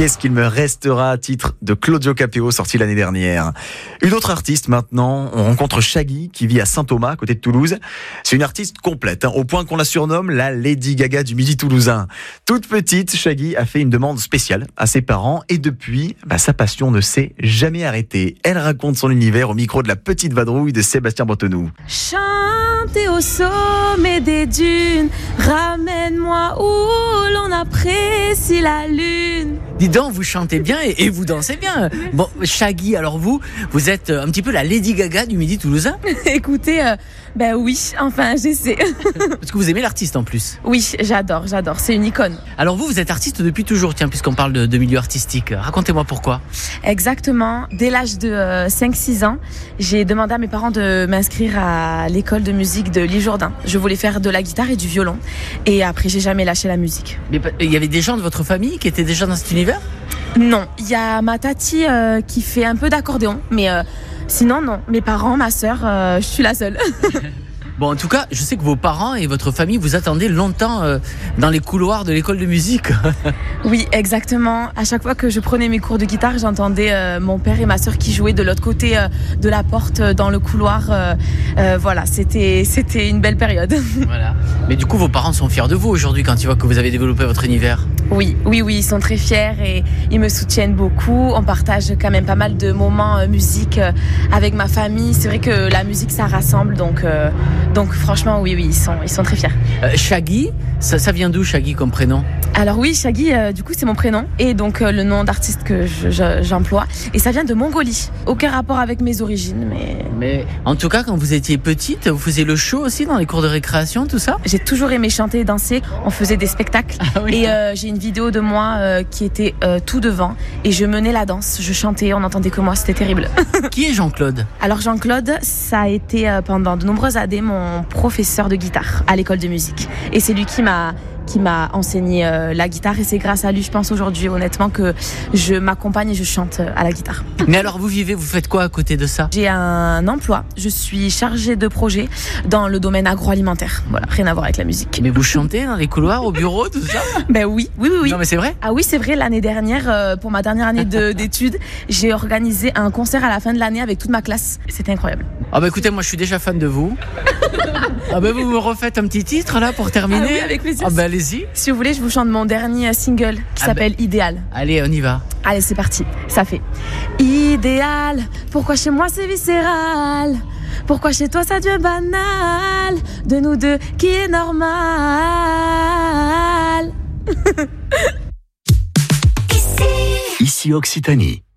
Qu'est-ce qu'il me restera, titre de Claudio Capéo, sorti l'année dernière. Une autre artiste maintenant, on rencontre Shaggy qui vit à Saint-Thomas, à côté de Toulouse. C'est une artiste complète, au point qu'on la surnomme la Lady Gaga du Midi toulousain. Toute petite, Shaggy a fait une demande spéciale à ses parents et depuis, sa passion ne s'est jamais arrêtée. Elle raconte son univers au micro de la petite vadrouille de Sébastien Bretonneau. Chanter au sommet des dunes, ramène-moi où l'on apprécie la lune. Dis donc, vous chantez bien et vous dansez bien. Bon, Shaggy, alors vous êtes un petit peu la Lady Gaga du Midi toulousain. Écoutez, oui, enfin j'essaie. Parce que vous aimez l'artiste en plus. Oui, j'adore, c'est une icône. Alors vous êtes artiste depuis toujours, tiens, puisqu'on parle de milieu artistique. Racontez-moi pourquoi. Exactement, dès l'âge de 5-6 ans, j'ai demandé à mes parents de m'inscrire à l'école de musique de l'Île Jourdain. Je voulais faire de la guitare et du violon. Et après, j'ai jamais lâché la musique. Mais il y avait des gens de votre famille qui étaient déjà dans cet univers ? Non, il y a ma tati qui fait un peu d'accordéon, mais sinon non. Mes parents, ma sœur, je suis la seule. Bon, en tout cas, je sais que vos parents et votre famille vous attendaient longtemps dans les couloirs de l'école de musique. Oui, exactement. À chaque fois que je prenais mes cours de guitare, j'entendais mon père et ma sœur qui jouaient de l'autre côté de la porte dans le couloir. Voilà, c'était une belle période. Voilà. Mais du coup, vos parents sont fiers de vous aujourd'hui quand ils voient que vous avez développé votre univers. Oui, ils sont très fiers et ils me soutiennent beaucoup. On partage quand même pas mal de moments musique avec ma famille. C'est vrai que la musique, ça rassemble, donc franchement, oui, ils sont très fiers. Shaggy, ça vient d'où Shaggy comme prénom ? Alors oui, Shaggy, du coup, c'est mon prénom et donc le nom d'artiste que j'emploie. Et ça vient de Mongolie. Aucun rapport avec mes origines, mais en tout cas, quand vous étiez petite, vous faisiez le show aussi dans les cours de récréation, tout ça ? J'ai toujours aimé chanter et danser. On faisait des spectacles. Ah oui. Et j'ai une vidéo de moi qui était tout devant et je menais la danse. Je chantais, on n'entendait que moi, c'était terrible. Qui est Jean-Claude ? Alors Jean-Claude, ça a été pendant de nombreuses années mon professeur de guitare à l'école de musique. Et c'est lui qui m'a enseigné la guitare et c'est grâce à lui, je pense aujourd'hui honnêtement que je m'accompagne et je chante à la guitare. Mais alors vous faites quoi à côté de ça ? J'ai un emploi, je suis chargée de projet dans le domaine agroalimentaire. Voilà, rien à voir avec la musique. Mais vous chantez dans les couloirs, au bureau, tout ça ? Ben oui. Non mais c'est vrai ? Ah oui, c'est vrai, l'année dernière, pour ma dernière année d'études, j'ai organisé un concert à la fin de l'année avec toute ma classe. C'était incroyable. Ah bah écoutez, moi je suis déjà fan de vous. Ah bah vous me refaites un petit titre là pour terminer ? Ah oui, avec plaisir. Ah bah allez-y. Si vous voulez, je vous chante mon dernier single qui s'appelle Idéal. Allez, on y va. Allez, c'est parti. Ça fait idéal. Pourquoi chez moi c'est viscéral ? Pourquoi chez toi ça devient banal ? De nous deux, qui est normal ? Ici Occitanie.